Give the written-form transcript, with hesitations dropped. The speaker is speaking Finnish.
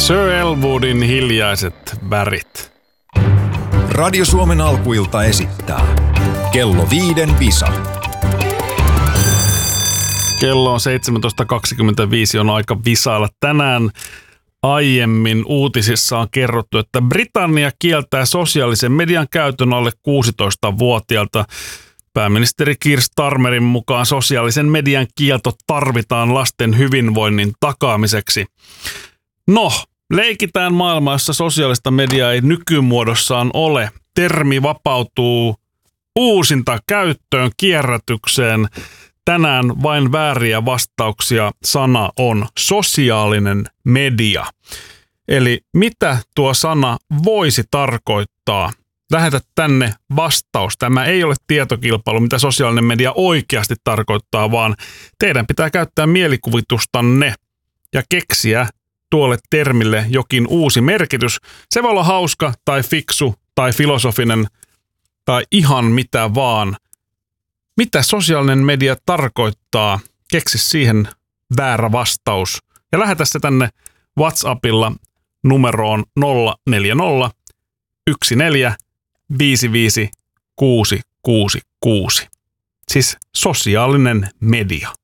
Sir Elwoodin hiljaiset värit. Radio Suomen alkuilta esittää Kello 5 visa. Kello on 17.25, on aika visailla. Tänään aiemmin uutisissa on kerrottu, että Britannia kieltää sosiaalisen median käytön alle 16-vuotiailta. Pääministeri Keir Starmerin mukaan sosiaalisen median kielto tarvitaan lasten hyvinvoinnin takaamiseksi. No, leikitään maailma, jossa sosiaalista mediaa ei nykymuodossaan ole. Termi vapautuu uusinta käyttöön, kierrätykseen. Tänään vain vääriä vastauksia. Sana on sosiaalinen media. Eli mitä tuo sana voisi tarkoittaa? Lähetä tänne vastaus. Tämä ei ole tietokilpailu, mitä sosiaalinen media oikeasti tarkoittaa, vaan teidän pitää käyttää mielikuvitustanne ja keksiä tuolle termille jokin uusi merkitys. Se voi olla hauska tai fiksu tai filosofinen tai ihan mitä vaan. Mitä sosiaalinen media tarkoittaa? Keksi siihen väärä vastaus. Ja lähetä se tänne WhatsAppilla numeroon 040 14 55 666. Siis sosiaalinen media.